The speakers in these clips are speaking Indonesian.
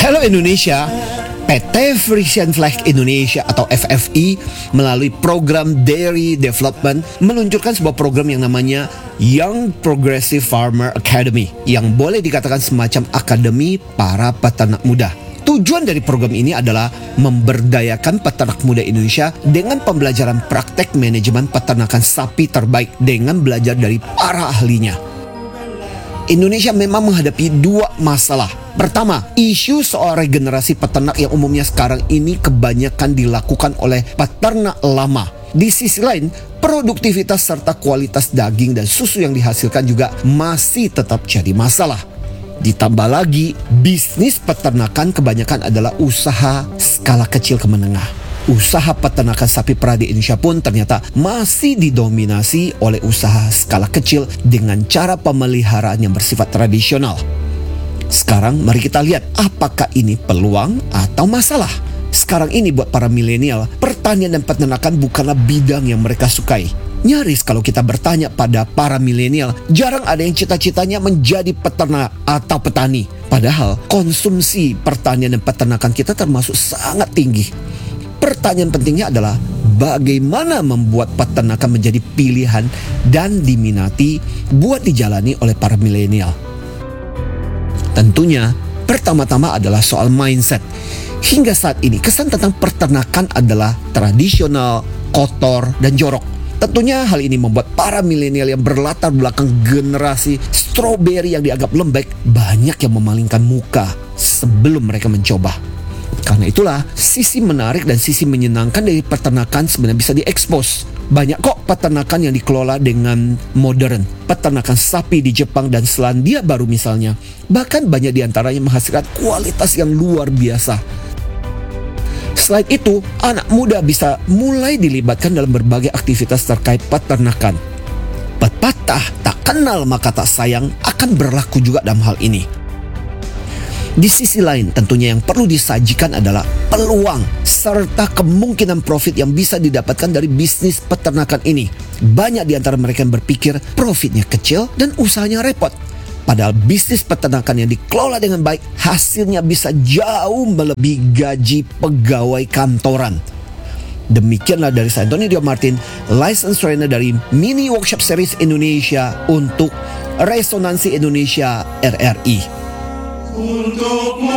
Hello Indonesia, PT Frisian Flag Indonesia atau FFI melalui program Dairy Development meluncurkan sebuah program yang namanya Young Progressive Farmer Academy yang boleh dikatakan semacam akademi para peternak muda. Tujuan dari program ini adalah memberdayakan peternak muda Indonesia dengan pembelajaran praktek manajemen peternakan sapi terbaik dengan belajar dari para ahlinya. Indonesia memang menghadapi dua masalah. Pertama, isu soal regenerasi peternak yang umumnya sekarang ini kebanyakan dilakukan oleh peternak lama. Di sisi lain, produktivitas serta kualitas daging dan susu yang dihasilkan juga masih tetap jadi masalah. Ditambah lagi, bisnis peternakan kebanyakan adalah usaha skala kecil ke menengah. Usaha peternakan sapi perah di Indonesia pun ternyata masih didominasi oleh usaha skala kecil dengan cara pemeliharaan yang bersifat tradisional. Sekarang mari kita lihat apakah ini peluang atau masalah. Sekarang ini buat para milenial, pertanian dan peternakan bukanlah bidang yang mereka sukai. Nyaris kalau kita bertanya pada para milenial, jarang ada yang cita-citanya menjadi peternak atau petani. Padahal konsumsi pertanian dan peternakan kita termasuk sangat tinggi. Pertanyaan pentingnya adalah bagaimana membuat peternakan menjadi pilihan dan diminati buat dijalani oleh para milenial. Tentunya pertama-tama adalah soal mindset. Hingga saat ini kesan tentang peternakan adalah tradisional, kotor, dan jorok. Tentunya hal ini membuat para milenial yang berlatar belakang generasi strawberry yang dianggap lembek banyak yang memalingkan muka sebelum mereka mencoba. Karena itulah sisi menarik dan sisi menyenangkan dari peternakan sebenarnya bisa diekspos. Banyak kok peternakan yang dikelola dengan modern. Peternakan sapi di Jepang dan Selandia Baru misalnya. Bahkan banyak diantaranya menghasilkan kualitas yang luar biasa. Selain itu, anak muda bisa mulai dilibatkan dalam berbagai aktivitas terkait peternakan. Pepatah tak kenal maka tak sayang akan berlaku juga dalam hal ini. Di sisi lain, tentunya yang perlu disajikan adalah peluang serta kemungkinan profit yang bisa didapatkan dari bisnis peternakan ini. Banyak di antara mereka yang berpikir profitnya kecil dan usahanya repot. Padahal bisnis peternakan yang dikelola dengan baik, hasilnya bisa jauh melebihi gaji pegawai kantoran. Demikianlah dari saya, Anthony Dio Martin, License Trainer dari Mini Workshop Series Indonesia untuk Resonansi Indonesia RRI. Untukmu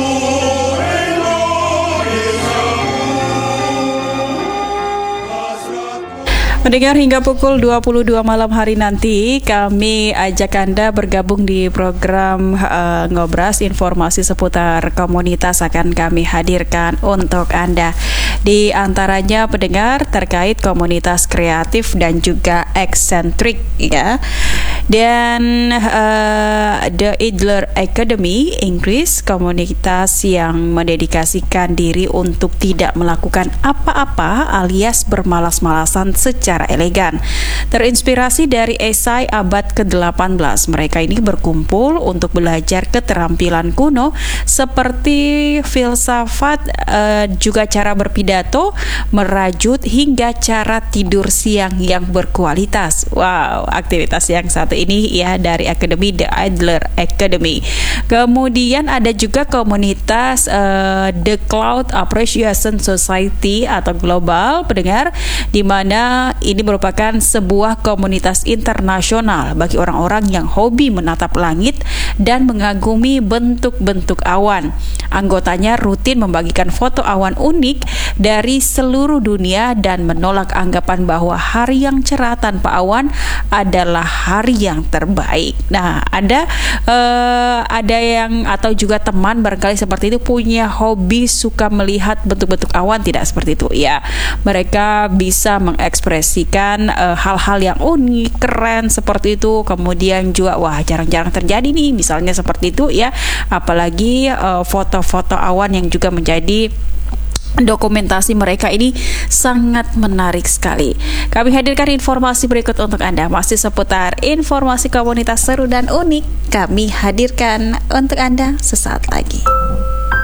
Pendengar, hingga pukul 22 malam hari nanti kami ajak Anda bergabung di program Ngobras. Informasi seputar komunitas akan kami hadirkan untuk Anda. Di antaranya pendengar terkait komunitas kreatif dan juga eksentrik ya. Dan The Idler Academy Inggris, komunitas yang mendedikasikan diri untuk tidak melakukan apa-apa alias bermalas-malasan secara elegan. Terinspirasi dari esai abad ke-18, mereka ini berkumpul untuk belajar keterampilan kuno seperti filsafat, juga cara berpidato, merajut hingga cara tidur siang yang berkualitas. Wow, aktivitas yang satu ini ya dari Akademi The Idler Academy. Kemudian ada juga komunitas The Cloud Appreciation Society atau global, pendengar, di mana ini merupakan sebuah komunitas internasional bagi orang-orang yang hobi menatap langit dan mengagumi bentuk-bentuk awan. Anggotanya rutin membagikan foto awan unik dari seluruh dunia dan menolak anggapan bahwa hari yang cerah tanpa awan adalah hari yang terbaik. Nah, ada yang atau juga teman barangkali seperti itu punya hobi suka melihat bentuk-bentuk awan, tidak seperti itu ya. Mereka bisa mengekspresikan hal-hal yang unik, keren seperti itu. Kemudian juga wah, jarang-jarang terjadi nih misalnya seperti itu ya. Apalagi foto-foto awan yang juga menjadi dokumentasi mereka ini sangat menarik sekali. Kami hadirkan informasi berikut untuk Anda, masih seputar informasi komunitas seru dan unik. Kami hadirkan untuk Anda sesaat lagi.